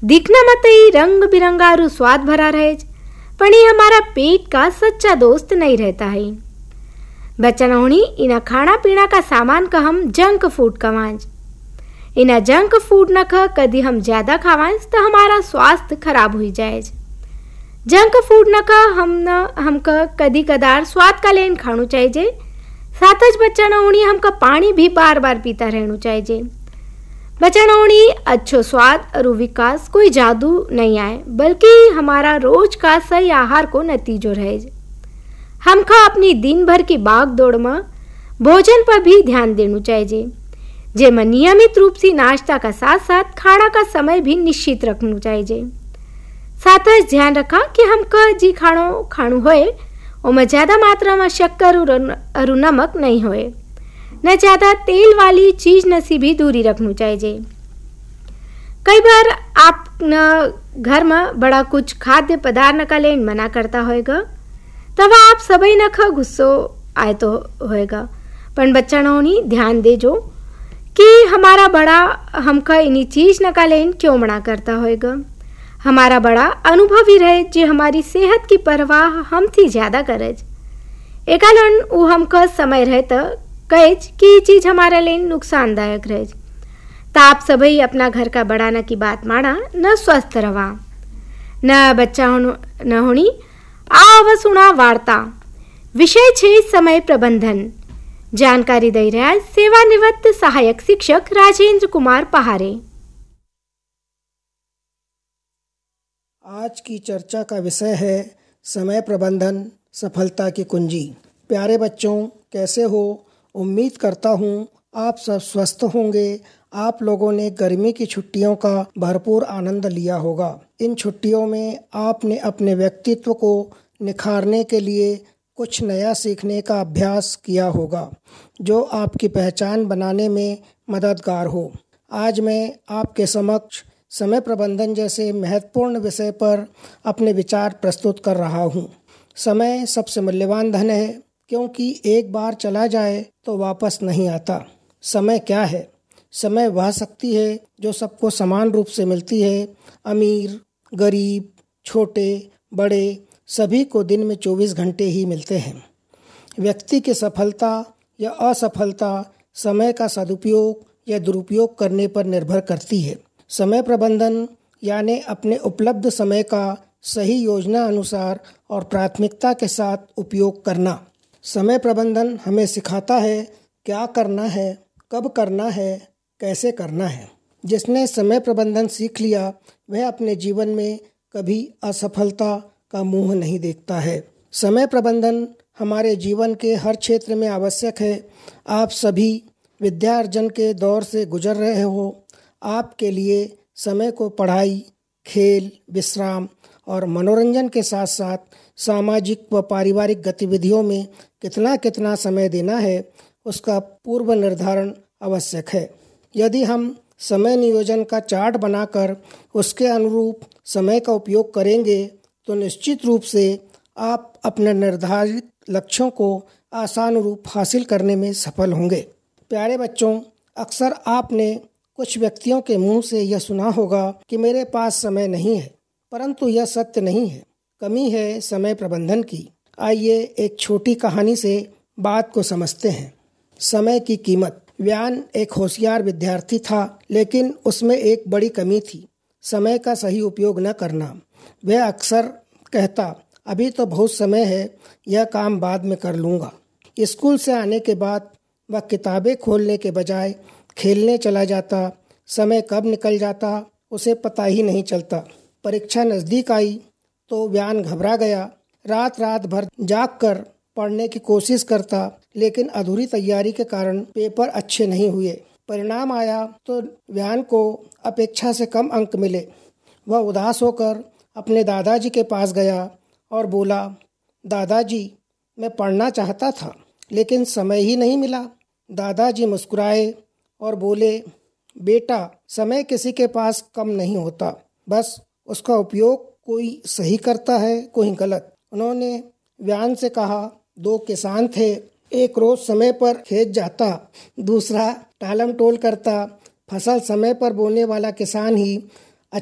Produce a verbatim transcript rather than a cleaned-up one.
दिखना मत ही रंग बिरंगारू स्वाद भरा रहे, पण ये हमारा पेट का सच्चा दोस्त नहीं रहता है। बच्चा नहोनी इना खाना पीना का सामान का हम जंक फूड कवांज। इना जंक फूड न ख कदी हम ज्यादा खावांज तो हमारा स्वास्थ्य खराब हो जाए। जंक फूड न ख हम न हमका कदी कदार स्वाद का लेन खाणु चाहिए। साथ ज बच्चा नहोनी हमका पानी भी बार बार पीता रहना चाहिए। बच्चा नहोनी अच्छो स्वाद और विकास कोई जादू नहीं आए, बल्कि हमारा रोज का सही आहार को नतीजो रहे। हमका अपनी दिन भर की भाग दौड़ में भोजन पर भी ध्यान देना चाहिए, जेमें नियमित रूप से नाश्ता का साथ साथ खाना का समय भी निश्चित रखना चाहिए। साथ ही ध्यान रखा कि हमका जी खाणो खाणु होए उनमें ज़्यादा मात्रा में शक्कर और नमक नहीं होए, न ज़्यादा तेल वाली चीज न सी भी दूरी रखना चाहिए। कई बार आप न घर में बड़ा कुछ खाद्य पदार्थ का लेन मना करता होएगा, तब आप सभी न ख गुस्सो आए तो होएगा। पर बच्चा नहोनी ध्यान दे जो कि हमारा बड़ा हमका इन्हीं चीज न का लेन क्यों मना करता होएगा। हमारा बड़ा अनुभवी रहे जो हमारी सेहत की परवाह हम थी ज्यादा करे। एकालन वो हमका समय रहे तो कहे कि ये चीज हमारे लिए नुकसानदायक रहे। तो आप सभी अपना घर का बढ़ाना की बात माना न स्वस्थ रवा न बच्चा न होनी। आव सुना वार्ता विषय छे समय प्रबंधन। जानकारी दे रहा सेवानिवृत्त सहायक शिक्षक राजेंद्र कुमार पहारे। आज की चर्चा का विषय है समय प्रबंधन सफलता की कुंजी। प्यारे बच्चों, कैसे हो? उम्मीद करता हूँ आप सब स्वस्थ होंगे। आप लोगों ने गर्मी की छुट्टियों का भरपूर आनंद लिया होगा। इन छुट्टियों में आपने अपने व्यक्तित्व को निखारने के लिए कुछ नया सीखने का अभ्यास किया होगा, जो आपकी पहचान बनाने में मददगार हो। आज मैं आपके समक्ष समय प्रबंधन जैसे महत्वपूर्ण विषय पर अपने विचार प्रस्तुत कर रहा हूँ। समय सबसे मूल्यवान धन है, क्योंकि एक बार चला जाए तो वापस नहीं आता। समय क्या है? समय वह शक्ति है जो सबको समान रूप से मिलती है। अमीर, गरीब, छोटे, बड़े सभी को दिन में चौबीस घंटे ही मिलते हैं। व्यक्ति की सफलता या असफलता समय का सदुपयोग या दुरुपयोग करने पर निर्भर करती है। समय प्रबंधन यानी अपने उपलब्ध समय का सही योजना अनुसार और प्राथमिकता के साथ उपयोग करना। समय प्रबंधन हमें सिखाता है क्या करना है, कब करना है, कैसे करना है। जिसने समय प्रबंधन सीख लिया वह अपने जीवन में कभी असफलता का मुंह नहीं देखता है। समय प्रबंधन हमारे जीवन के हर क्षेत्र में आवश्यक है। आप सभी विद्यार्जन के दौर से गुजर रहे हो। आपके लिए समय को पढ़ाई, खेल, विश्राम और मनोरंजन के साथ साथ सामाजिक व पारिवारिक गतिविधियों में कितना कितना समय देना है, उसका पूर्व निर्धारण आवश्यक है। यदि हम समय नियोजन का चार्ट बनाकर उसके अनुरूप समय का उपयोग करेंगे तो निश्चित रूप से आप अपने निर्धारित लक्ष्यों को आसान रूप हासिल करने में सफल होंगे। प्यारे बच्चों, अक्सर आपने कुछ व्यक्तियों के मुंह से यह सुना होगा कि मेरे पास समय नहीं है, परंतु यह सत्य नहीं है। कमी है समय प्रबंधन की। आइए एक छोटी कहानी से बात को समझते हैं। समय की कीमत। व्यान एक होशियार विद्यार्थी था, लेकिन उसमें एक बड़ी कमी थी, समय का सही उपयोग न करना। वह अक्सर कहता, अभी तो बहुत समय है, यह काम बाद में कर लूँगा। स्कूल से आने के बाद वह किताबें खोलने के बजाय खेलने चला जाता। समय कब निकल जाता उसे पता ही नहीं चलता। परीक्षा नज़दीक आई तो व्यान घबरा गया। रात रात भर जागकर पढ़ने की कोशिश करता, लेकिन अधूरी तैयारी के कारण पेपर अच्छे नहीं हुए। परिणाम आया तो व्यान को अपेक्षा से कम अंक मिले। वह उदास होकर अपने दादाजी के पास गया और बोला, दादाजी, मैं पढ़ना चाहता था, लेकिन समय ही नहीं मिला। दादाजी मुस्कुराए और बोले, बेटा, समय किसी के पास कम नहीं होता, बस उसका उपयोग कोई सही करता है, कोई गलत। उन्होंने व्यान से कहा, दो किसान थे, एक रोज समय पर खेत जाता, दूसरा टालम टोल करता। फसल समय पर बोने वाला किसान ही